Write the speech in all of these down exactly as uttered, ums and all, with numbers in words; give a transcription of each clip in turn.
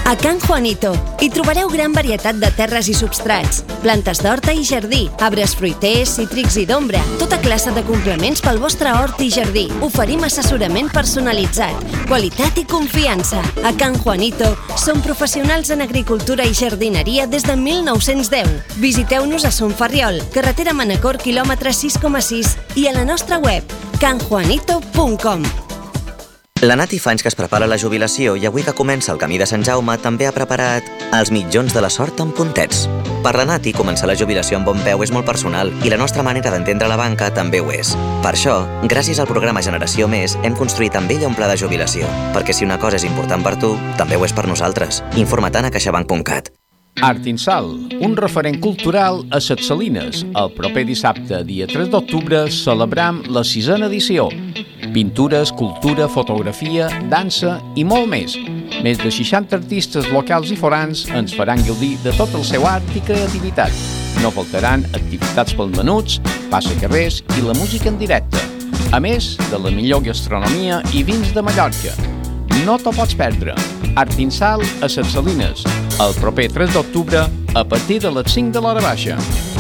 A Can Juanito hi trobareu gran varietat de terres i substrats, plantes d'horta i jardí, arbres fruiters, cítrics i d'ombra, tota classe de complements pel vostre hort i jardí. Oferim assessorament personalitzat, qualitat i confiança. A Can Juanito som professionals en agricultura i jardineria des de mil nou-cents deu. Visiteu-nos a Son Ferriol, carretera Manacor, quilòmetre sis coma sis i a la nostra web can juanito punt com. La Nati fa anys que es prepara la jubilació i avui que comença el camí de Sant Jaume també ha preparat els mitjons de la sort amb puntets. Per la Nati, començar la jubilació amb bon peu és molt personal i la nostra manera d'entendre la banca també ho és. Per això, gràcies al programa Generació Més, hem construït amb ella un pla de jubilació, perquè si una cosa és important per tu, també ho és per nosaltres. Informa-te'n a caixabank punt cat. Artinsal, un referent cultural a Ses Salines. El proper dissabte, dia tres d'octubre, celebram la sisena edició. Pintura, escultura, fotografia, dansa i molt més. Més de seixanta artistes locals i forans ens faran gaudir de tot el seu art i creativitat. No faltaran activitats pels menuts, passacarrers i la música en directe. A més de la millor gastronomia i vins de Mallorca. No t'ho pots perdre. Artinsal a Ses Salines, el proper tres d'octubre a partir de les cinc de l'hora baixa.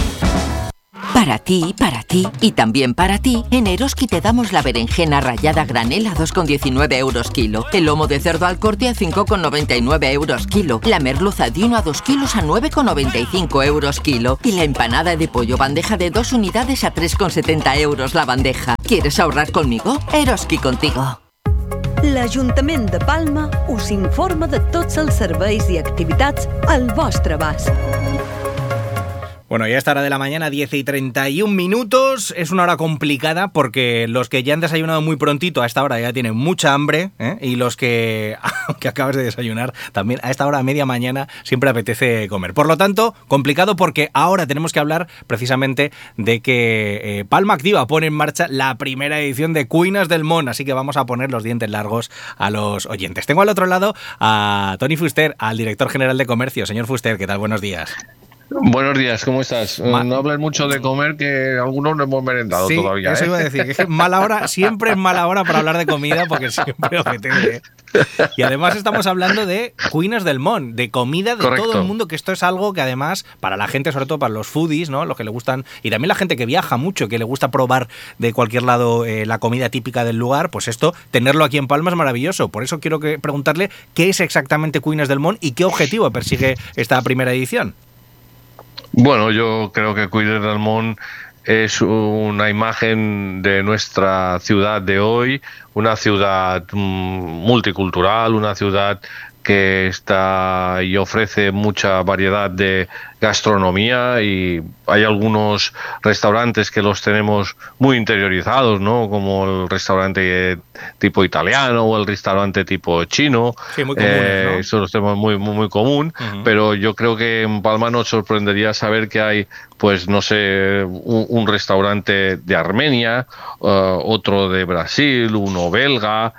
Para ti, para ti y también para ti, en Eroski te damos la berenjena rallada granel a dos con diecinueve euros kilo, el lomo de cerdo al corte a cinco con noventa y nueve euros kilo, la merluza de uno a dos kilos a nueve con noventa y cinco euros kilo y la empanada de pollo bandeja de dos unidades a tres con setenta euros la bandeja. ¿Quieres ahorrar conmigo? Eroski contigo. L'Ajuntament de Palma us informa de tots els serveis i activitats al vostre abast. Bueno, ya a esta hora de la mañana, diez y treinta y un minutos, es una hora complicada porque los que ya han desayunado muy prontito a esta hora ya tienen mucha hambre, ¿eh? Y los que, que acabas de desayunar también a esta hora, a media mañana, siempre apetece comer. Por lo tanto, complicado porque ahora tenemos que hablar precisamente de que eh, Palma Activa pone en marcha la primera edición de Cuinas del Món, así que vamos a poner los dientes largos a los oyentes. Tengo al otro lado a Toni Fuster, al director general de Comercio. Señor Fuster, ¿qué tal? Buenos días. Buenos días, ¿cómo estás? Ma- no hables mucho de comer, que algunos no hemos merendado sí, todavía. Eso ¿eh? iba a decir, que es mala hora, siempre es mala hora para hablar de comida porque siempre apetece. Y además estamos hablando de Cuinas del Món, de comida de Correcto. todo el mundo, que esto es algo que además para la gente, sobre todo para los foodies, ¿no? Los que le gustan, y también la gente que viaja mucho, que le gusta probar de cualquier lado eh, la comida típica del lugar, pues esto, tenerlo aquí en Palma es maravilloso. Por eso quiero que preguntarle qué es exactamente Cuinas del Món y qué objetivo persigue esta primera edición. Bueno, yo creo que Cuinas del Món es una imagen de nuestra ciudad de hoy, una ciudad mm, multicultural, una ciudad que está y ofrece mucha variedad de gastronomía, y hay algunos restaurantes que los tenemos muy interiorizados, ¿no? Como el restaurante tipo italiano o el restaurante tipo chino. Sí, muy comunes, eh, ¿no? Eso los tenemos muy, muy, muy común, uh-huh. Pero yo creo que en Palma nos sorprendería saber que hay, pues no sé, un, un restaurante de Armenia, uh, otro de Brasil, uno belga,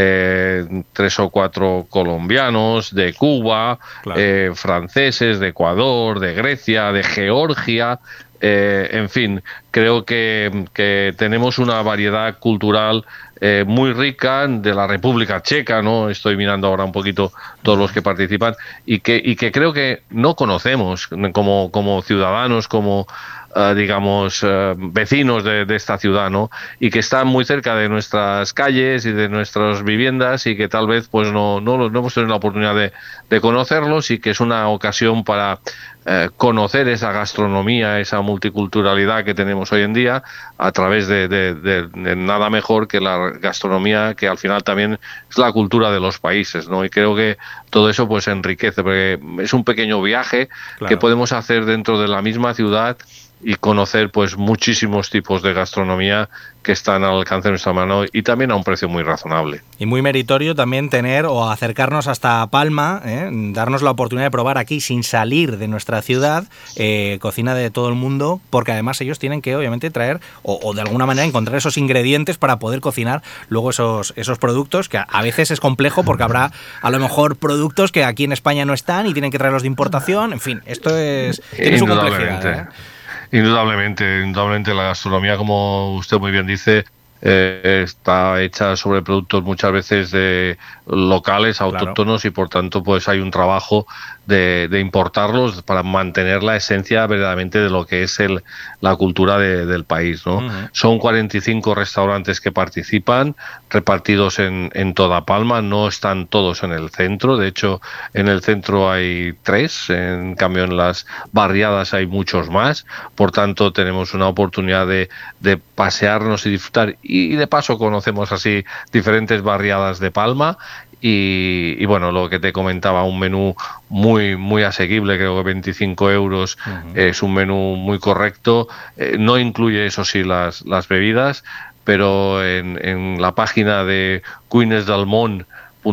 eh, tres o cuatro colombianos, de Cuba, claro. eh, franceses, de Ecuador, de Grecia, de Georgia, eh, en fin, creo que, que tenemos una variedad cultural eh, muy rica, de la República Checa, ¿no? Estoy mirando ahora un poquito todos los que participan, y que, y que creo que no conocemos como, como ciudadanos, como Uh, digamos, uh, vecinos de, de esta ciudad, ¿no? Y que están muy cerca de nuestras calles y de nuestras viviendas, y que tal vez pues no, no, no hemos tenido la oportunidad de, de conocerlos, y que es una ocasión para uh, conocer esa gastronomía, esa multiculturalidad que tenemos hoy en día, a través de, de, de, de nada mejor que la gastronomía, que al final también es la cultura de los países, ¿no? Y creo que todo eso pues enriquece, porque es un pequeño viaje, claro, que podemos hacer dentro de la misma ciudad y conocer pues muchísimos tipos de gastronomía que están al alcance de nuestra mano, y también a un precio muy razonable. Y muy meritorio también tener o acercarnos hasta Palma, ¿eh? darnos la oportunidad de probar aquí sin salir de nuestra ciudad eh, cocina de todo el mundo, porque además ellos tienen que obviamente traer o, o de alguna manera encontrar esos ingredientes para poder cocinar luego esos, esos productos, que a, a veces es complejo porque habrá a lo mejor productos que aquí en España no están y tienen que traerlos de importación. En fin, esto es tiene su complejidad, ¿eh? Indudablemente, indudablemente la gastronomía, como usted muy bien dice, eh, está hecha sobre productos muchas veces de locales, autóctonos, claro. Y por tanto pues hay un trabajo de, de importarlos para mantener la esencia verdaderamente de lo que es el, la cultura de, del país, ¿no? Uh-huh. Son cuarenta y cinco restaurantes que participan, repartidos en, en toda Palma, no están todos en el centro, de hecho en el centro hay tres, en cambio en las barriadas hay muchos más, por tanto tenemos una oportunidad de, de pasearnos y disfrutar, y de paso conocemos así diferentes barriadas de Palma. Y, y bueno, lo que te comentaba, un menú muy muy asequible, creo que veinticinco euros, uh-huh. Es un menú muy correcto, eh, no incluye eso sí las, las bebidas, pero en, en la página de cuines del món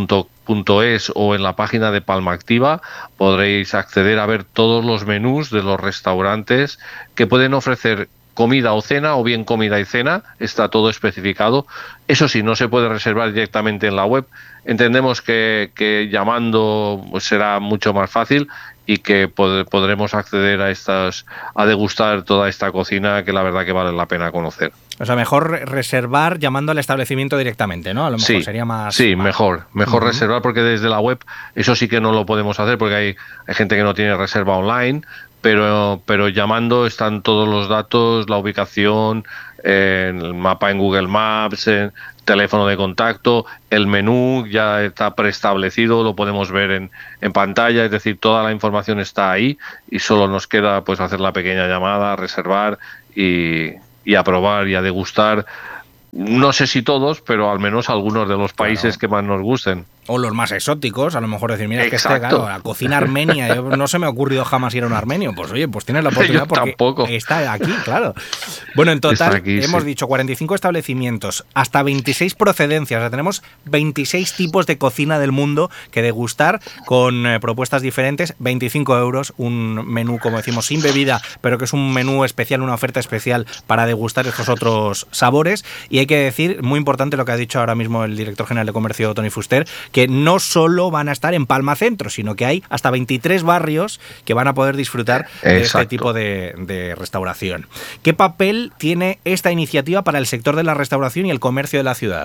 punto es o en la página de Palma Activa podréis acceder a ver todos los menús de los restaurantes que pueden ofrecer comida o cena, o bien comida y cena, está todo especificado. Eso sí, no se puede reservar directamente en la web. Entendemos que, que llamando pues, será mucho más fácil y que pod- podremos acceder a estas, a degustar toda esta cocina que la verdad que vale la pena conocer. O sea, mejor reservar llamando al establecimiento directamente, ¿no? A lo mejor sí, sería más... Sí, más... mejor. Mejor uh-huh. reservar, porque desde la web eso sí que no lo podemos hacer, porque hay, hay gente que no tiene reserva online, pero pero llamando están todos los datos, la ubicación, eh, el mapa en Google Maps, el teléfono de contacto, el menú ya está preestablecido, lo podemos ver en, en pantalla, es decir, toda la información está ahí y solo nos queda pues hacer la pequeña llamada, reservar y, y a probar y a degustar. No sé si todos, pero al menos algunos de los países claro. que más nos gusten. O los más exóticos, a lo mejor decir, mira, es que este, claro, la cocina armenia, yo, no se me ha ocurrido jamás ir a un armenio. Pues oye, pues tienes la oportunidad porque tampoco. Está aquí, claro. Bueno, en total aquí, hemos sí. dicho cuarenta y cinco establecimientos, hasta veintiséis procedencias, o sea, tenemos veintiséis tipos de cocina del mundo que degustar con eh, propuestas diferentes, veinticinco euros, un menú, como decimos, sin bebida, pero que es un menú especial, una oferta especial para degustar estos otros sabores. Y hay que decir, muy importante lo que ha dicho ahora mismo el director general de comercio, Toni Fuster, que no solo van a estar en Palma Centro, sino que hay hasta veintitrés barrios que van a poder disfrutar de Exacto. este tipo de, de restauración. ¿Qué papel tiene esta iniciativa para el sector de la restauración y el comercio de la ciudad?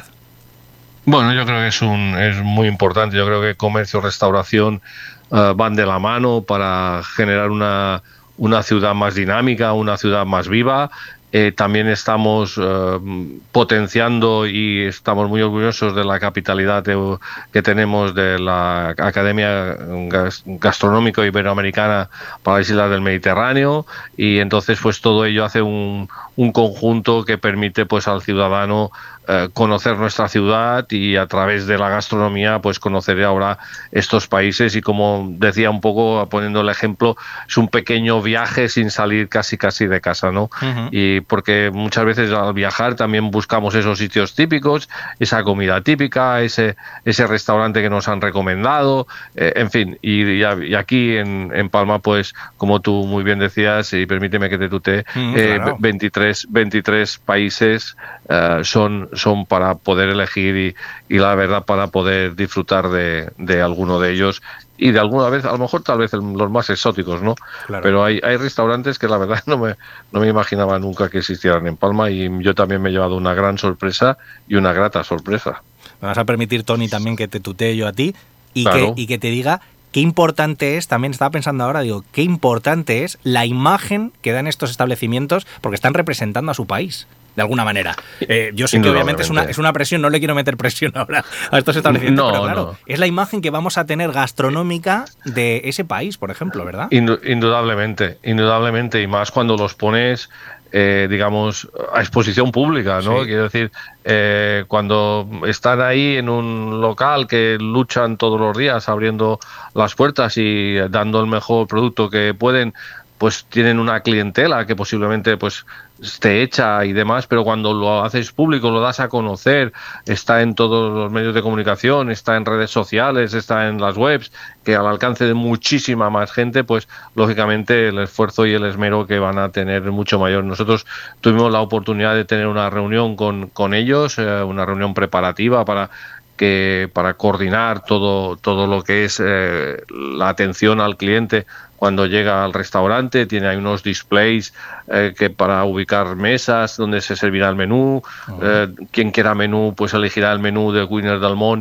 Bueno, yo creo que es, un, es muy importante. Yo creo que comercio y restauración uh, van de la mano para generar una, una ciudad más dinámica, una ciudad más viva. Eh, también estamos eh, potenciando y estamos muy orgullosos de la capitalidad de, que tenemos de la Academia Gastronómica Iberoamericana para las Islas del Mediterráneo, y entonces pues todo ello hace un, un conjunto que permite pues al ciudadano eh, conocer nuestra ciudad y a través de la gastronomía pues conocer ahora estos países, y como decía un poco poniendo el ejemplo, es un pequeño viaje sin salir casi casi de casa, ¿no? Uh-huh. Y porque muchas veces al viajar también buscamos esos sitios típicos, esa comida típica, ese ese restaurante que nos han recomendado, eh, en fin, y, y aquí en, en Palma pues como tú muy bien decías, y permíteme que te tutee, uh-huh, eh, claro. veintitrés países uh, son son para poder elegir y, y la verdad para poder disfrutar de, de alguno de ellos, y de alguna vez, a lo mejor tal vez los más exóticos, ¿no? Claro. Pero hay, hay restaurantes que la verdad no me, no me imaginaba nunca que existieran en Palma, y yo también me he llevado una gran sorpresa y una grata sorpresa. Me vas a permitir, Toni, también que te tutee yo a ti y, claro. que, y que te diga qué importante es, también estaba pensando ahora, digo, qué importante es la imagen que dan estos establecimientos, porque están representando a su país. De alguna manera. Eh, yo sé que obviamente es una, es una presión, no le quiero meter presión ahora a estos establecimientos, no, pero claro, no. es la imagen que vamos a tener gastronómica de ese país, por ejemplo, ¿verdad? Indudablemente, indudablemente, y más cuando los pones, eh, digamos, a exposición pública, ¿no? Sí. Quiero decir, eh, cuando están ahí en un local que luchan todos los días abriendo las puertas y dando el mejor producto que pueden, pues tienen una clientela que posiblemente pues esté hecha y demás, pero cuando lo haces público, lo das a conocer, está en todos los medios de comunicación, está en redes sociales, está en las webs, que al alcance de muchísima más gente, pues lógicamente el esfuerzo y el esmero que van a tener es mucho mayor. Nosotros tuvimos la oportunidad de tener una reunión con, con ellos, eh, una reunión preparativa para que para coordinar todo todo lo que es eh, la atención al cliente cuando llega al restaurante. Tiene ahí unos displays eh, que para ubicar mesas donde se servirá el menú. Uh-huh. Eh, quien quiera menú pues elegirá el menú de Cuines del Món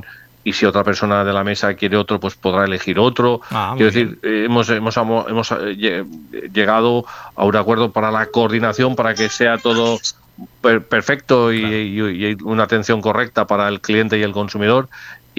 y si otra persona de la mesa quiere otro, pues podrá elegir otro. Ah, Quiero decir, eh, hemos, hemos, hemos llegado a un acuerdo para la coordinación, para que sea todo per perfecto y, claro. y, y una atención correcta para el cliente y el consumidor.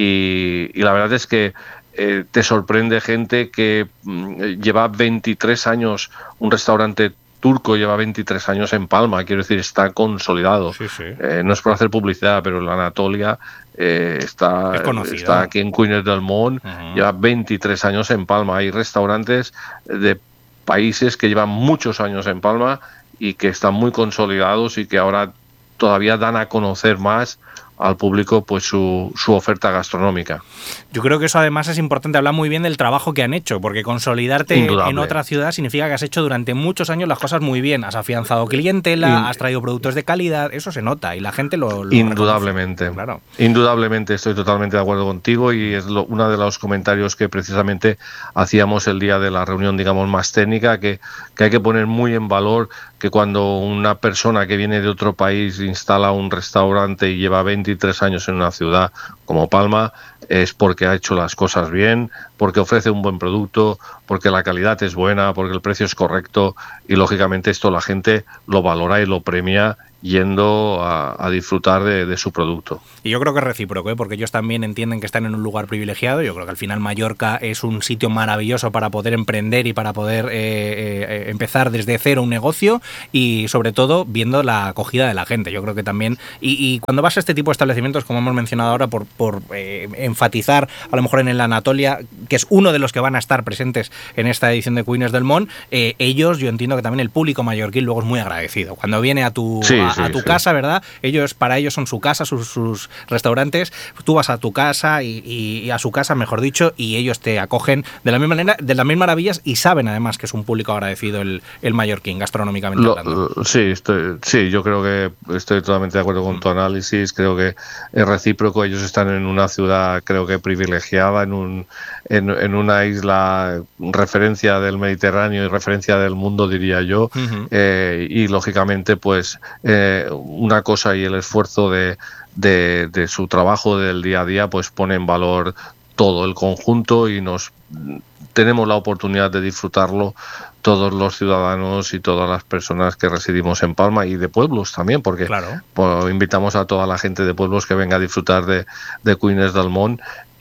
Y, y la verdad es que eh, te sorprende gente que mm, lleva veintitrés años, un restaurante turco lleva veintitrés años en Palma, quiero decir, está consolidado. Sí, sí. Eh, no es por hacer publicidad, pero la Anatolia eh, está, está aquí en Cuines del Mont, uh-huh. lleva veintitrés años en Palma. Hay restaurantes de países que llevan muchos años en Palma y que están muy consolidados y que ahora todavía dan a conocer más al público pues su, su oferta gastronómica. Yo creo que eso además es importante, hablar muy bien del trabajo que han hecho, porque consolidarte Indudable. en otra ciudad significa que has hecho durante muchos años las cosas muy bien, has afianzado clientela, In... has traído productos de calidad, eso se nota y la gente lo, lo Indudablemente, reconoce. Claro. Indudablemente estoy totalmente de acuerdo contigo y es lo, uno de los comentarios que precisamente hacíamos el día de la reunión, digamos, más técnica, que, que hay que poner muy en valor que cuando una persona que viene de otro país instala un restaurante y lleva veintitrés años en una ciudad como Palma, es porque ha hecho las cosas bien, porque ofrece un buen producto, porque la calidad es buena, porque el precio es correcto y lógicamente esto la gente lo valora y lo premia yendo a, a disfrutar de, de su producto. Y yo creo que es recíproco, ¿eh? Porque ellos también entienden que están en un lugar privilegiado. Yo creo que al final Mallorca es un sitio maravilloso para poder emprender y para poder eh, eh, empezar desde cero un negocio y sobre todo viendo la acogida de la gente. Yo creo que también, y, y cuando vas a este tipo de establecimientos, como hemos mencionado ahora, por, por eh, enfatizar a lo mejor en el Anatolia, que es uno de los que van a estar presentes en esta edición de Cuines del Mont, eh, ellos, yo entiendo que también el público mallorquín luego es muy agradecido. Cuando viene a tu... Sí. A, a tu sí. casa, ¿verdad? Ellos, para ellos son su casa, sus, sus restaurantes. Tú vas a tu casa y, y a su casa, mejor dicho, y ellos te acogen de la misma manera, de las mismas maravillas y saben además que es un público agradecido el, el mallorquín, gastronómicamente Lo, hablando. Sí, estoy, sí, yo creo que estoy totalmente de acuerdo con tu análisis. Creo que es recíproco. Ellos están en una ciudad, creo que privilegiada, en un en, en una isla referencia del Mediterráneo y referencia del mundo, diría yo. Uh-huh. eh, y lógicamente, pues eh, una cosa y el esfuerzo de, de, de su trabajo del día a día, pues pone en valor todo el conjunto y nos tenemos la oportunidad de disfrutarlo todos los ciudadanos y todas las personas que residimos en Palma y de pueblos también, porque claro. pues, invitamos a toda la gente de pueblos que venga a disfrutar de, de Cuines del Mont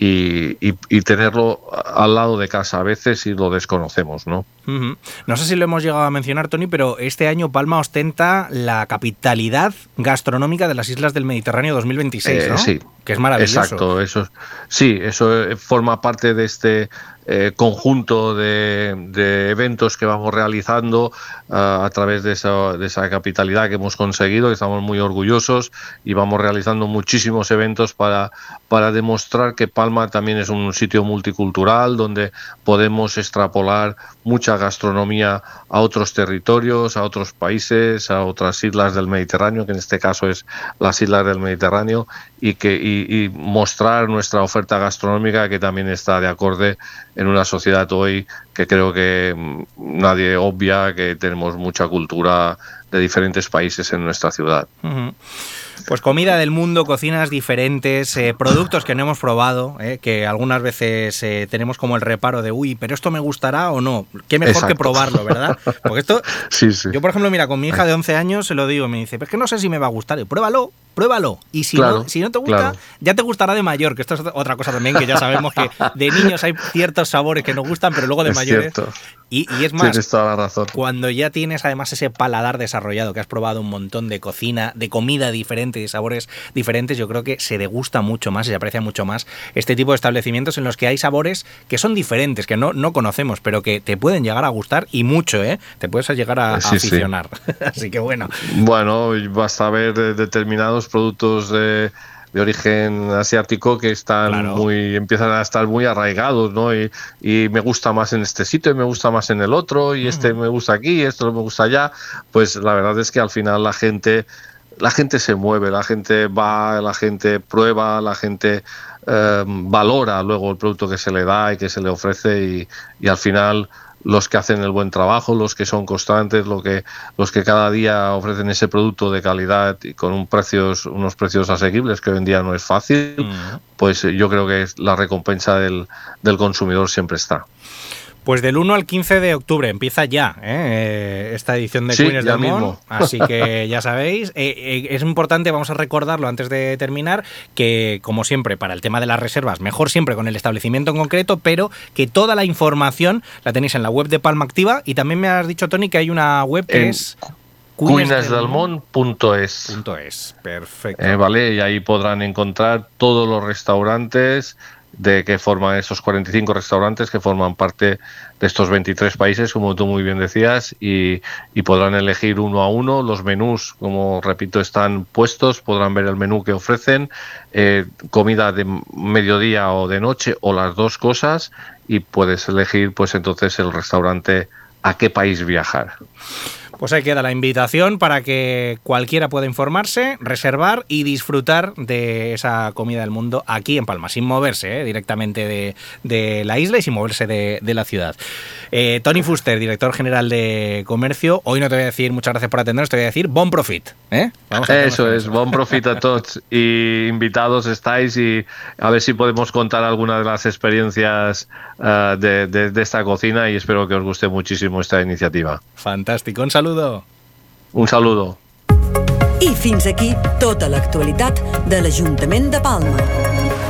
y, y, y tenerlo al lado de casa a veces y lo desconocemos, ¿no? Uh-huh. No sé si lo hemos llegado a mencionar, Toni, pero este año Palma ostenta la capitalidad gastronómica de las Islas del Mediterráneo dos mil veintiséis, eh, ¿no? Sí. Que es maravilloso. Exacto, eso, sí, eso forma parte de este eh, conjunto de, de eventos que vamos realizando uh, a través de esa, de esa capitalidad que hemos conseguido, que estamos muy orgullosos y vamos realizando muchísimos eventos para, para demostrar que Palma también es un sitio multicultural donde podemos extrapolar mucha gastronomía a otros territorios, a otros países, a otras islas del Mediterráneo, que en este caso es las islas del Mediterráneo, y que y, y mostrar nuestra oferta gastronómica que también está de acorde en una sociedad hoy que creo que nadie obvia que tenemos mucha cultura de diferentes países en nuestra ciudad. Uh-huh. Pues comida del mundo, cocinas diferentes, eh, productos que no hemos probado, eh, que algunas veces eh, tenemos como el reparo de uy, pero esto me gustará o no. Qué mejor Exacto. que probarlo, ¿verdad? Porque esto, sí, sí. Yo por ejemplo, mira, con mi hija de once años se lo digo, me dice, pero es que no sé si me va a gustar, y pruébalo. Pruébalo. Y si, claro, no, si no te gusta, claro. ya te gustará de mayor, que esto es otra cosa también, que ya sabemos que de niños hay ciertos sabores que nos gustan, pero luego de es mayores... Cierto. Y, y es más, tienes toda la razón. Cuando ya tienes además ese paladar desarrollado, que has probado un montón de cocina, de comida diferente, de sabores diferentes, yo creo que se degusta mucho más y se aprecia mucho más este tipo de establecimientos en los que hay sabores que son diferentes, que no, no conocemos, pero que te pueden llegar a gustar y mucho, ¿eh? Te puedes llegar a, sí, a aficionar. Sí. Así que bueno. Bueno, basta ver determinados productos de... de origen asiático que están claro. muy empiezan a estar muy arraigados, ¿no? Y, y me gusta más en este sitio y me gusta más en el otro y este me gusta aquí y esto me gusta allá. Pues la verdad es que al final la gente la gente se mueve, la gente va, la gente prueba, la gente eh, valora luego el producto que se le da y que se le ofrece y, y al final los que hacen el buen trabajo, los que son constantes, lo que, los que cada día ofrecen ese producto de calidad y con un precios, unos precios asequibles, que hoy en día no es fácil, mm. pues yo creo que la recompensa del, del consumidor siempre está. Pues del uno al quince de octubre empieza ya ¿eh? esta edición de sí, Cuines del Món, así que ya sabéis. Eh, eh, es importante, vamos a recordarlo antes de terminar, que como siempre para el tema de las reservas, mejor siempre con el establecimiento en concreto, pero que toda la información la tenéis en la web de Palma Activa y también me has dicho, Toni, que hay una web que en es... cuines del món punto es. Punto es, perfecto. Eh, vale, y ahí podrán encontrar todos los restaurantes de que forman esos cuarenta y cinco restaurantes que forman parte de estos veintitrés países, como tú muy bien decías, y, y podrán elegir uno a uno. Los menús, como repito, están puestos, podrán ver el menú que ofrecen, eh, comida de mediodía o de noche o las dos cosas, y puedes elegir pues entonces el restaurante a qué país viajar. Pues ahí queda la invitación para que cualquiera pueda informarse, reservar y disfrutar de esa comida del mundo aquí en Palma, sin moverse ¿eh? directamente de, de la isla y sin moverse de, de la ciudad. Eh, Toni Fuster, director general de Comercio, hoy no te voy a decir muchas gracias por atendernos, te voy a decir bon profit. ¿eh? Vamos a eso es, bon profit a todos y invitados estáis y a ver si podemos contar alguna de las experiencias uh, de, de, de esta cocina y espero que os guste muchísimo esta iniciativa. Fantástico, un saludo. Un saludo. I fins aquí tota l'actualitat de l'Ajuntament de Palma.